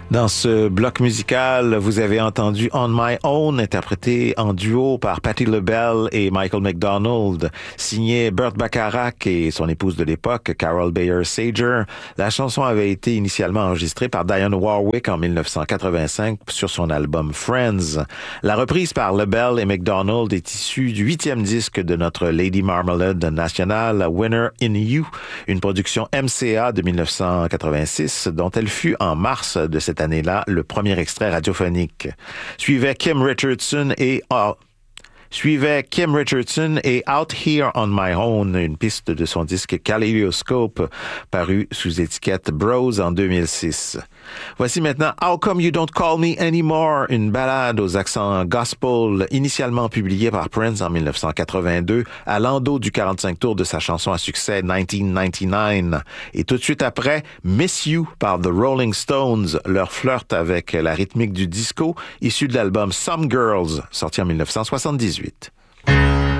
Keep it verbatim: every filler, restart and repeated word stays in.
Dans ce bloc musical, vous avez entendu On My Own, interprété en duo par Patti LaBelle et Michael McDonald, signé Burt Bacharach et son épouse de l'époque, Carol Bayer Sager. La chanson avait été initialement enregistrée par Dionne Warwick en dix-neuf cent quatre-vingt-cinq sur son album Friends. La reprise par LaBelle et McDonald est issue du huitième disque de notre Lady Marmalade nationale, Winner in You, une production M C A de dix-neuf cent quatre-vingt-six, dont elle fut en mars de cette année-là le premier extrait radiophonique. Suivait Kim Richardson et oh, suivait Kim Richardson et Out Here on My Own, une piste de son disque Kaleidoscope, paru sous étiquette Bros en deux mille six. Voici maintenant How Come You Don't Call Me Anymore, une ballade aux accents gospel initialement publiée par Prince en dix-neuf cent quatre-vingt-deux à l'endos du quarante-cinq tours de sa chanson à succès dix-neuf quatre-vingt-dix-neuf. Et tout de suite après, Miss You par The Rolling Stones, leur flirt avec la rythmique du disco issu de l'album Some Girls, sorti en dix-neuf cent soixante-dix-huit.